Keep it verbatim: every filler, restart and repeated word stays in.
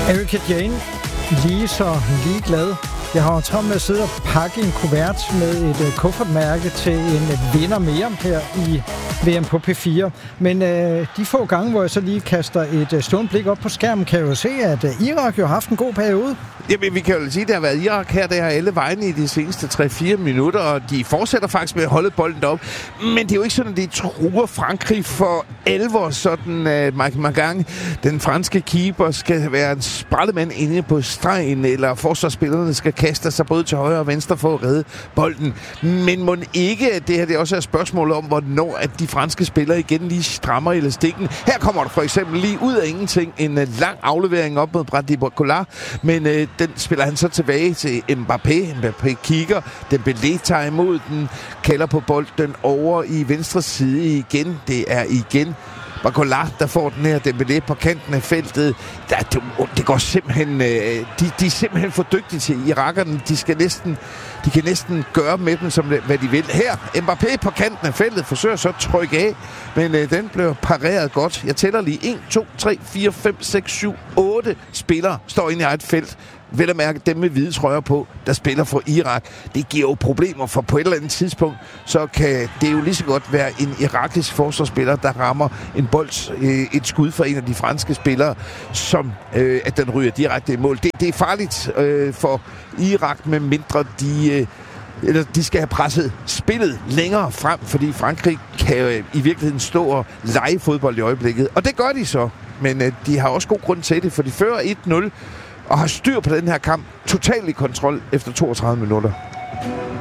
Erika Jane, lige så ligeglad. Jeg har jo travlt med at sidde og pakke en kuvert med et uh, kuffertmærke til en uh, vinder mere her i V M på P fire. Men uh, de få gange, hvor jeg så lige kaster et uh, stående blik op på skærmen, kan jeg jo se, at uh, Irak jo har haft en god periode. Jamen, vi kan jo sige, at det har været Irak her, der har alle vegne i de seneste tre fire minutter, og de fortsætter faktisk med at holde bolden op. Men det er jo ikke sådan, at de truer Frankrig for alvor, sådan at Mike Magang, den franske keeper, skal være en sprællemand inde på stregen, eller forsvarsspillerne skal kaste sig både til højre og venstre for at redde bolden. Men må ikke, det her det også er et spørgsmål om, hvornår at de franske spillere igen lige strammer elastikken. Her kommer der for eksempel lige ud af ingenting en lang aflevering op mod Brady Barcola, men øh, den spiller han så tilbage til Mbappé. Mbappé kigger. Dembélé tager imod den. Kalder på bolden over i venstre side igen. Det er igen Barcola, der får den her Dembélé på kanten af feltet. Der, det, det går simpelthen... Øh, de, de er simpelthen for dygtige til irakerne. De skal næsten... De kan næsten gøre med dem, som hvad de vil. Her, Mbappé på kanten af feltet forsøger så at trykke af, men øh, den blev pareret godt. Jeg tæller lige en, to, tre, fire, fem, seks, syv, otte spillere står inde i eget felt. Vel at mærke dem med hvide trøjer på, der spiller for Irak. Det giver jo problemer, for på et eller andet tidspunkt, så kan det jo lige så godt være en irakisk forsvarsspiller, der rammer en bold, øh, et skud for en af de franske spillere, som øh, at den ryger direkte i mål. Det, det er farligt øh, for Irak, med mindre de... Øh, eller de skal have presset spillet længere frem, fordi Frankrig kan øh, i virkeligheden stå og lege fodbold i øjeblikket. Og det gør de så, men øh, de har også god grund til det, for de fører et nul og har styr på den her kamp totalt i kontrol efter toogtredive minutter.